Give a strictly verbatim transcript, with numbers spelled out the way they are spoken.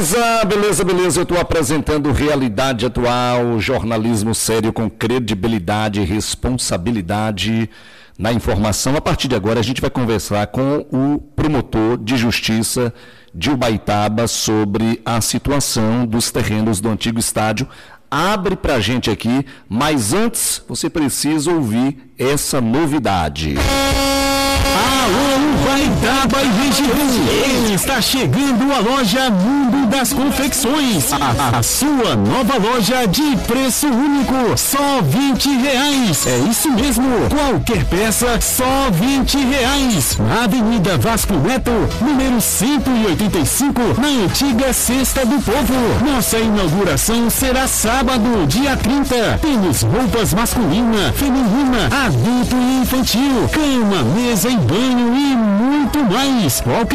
Beleza, beleza, beleza. Eu estou apresentando Realidade Atual, jornalismo sério com credibilidade e responsabilidade na informação. A partir de agora a gente vai conversar com o promotor de justiça de Ubaitaba sobre a situação dos terrenos do antigo estádio. Abre pra gente aqui, mas antes você precisa ouvir essa novidade. Alô, Ubaitaba e região! Está chegando a loja Mundo das Confecções, a, a sua nova loja de preço único, só vinte reais. É isso mesmo, qualquer peça, só vinte reais. Na Avenida Vasco Neto, número cento e oitenta e cinco, na antiga Cesta do Povo. Nossa inauguração será sábado, dia trinta. Temos roupas masculina, feminina, adulto e infantil, cama, mesa e banho e muito mais. Qualquer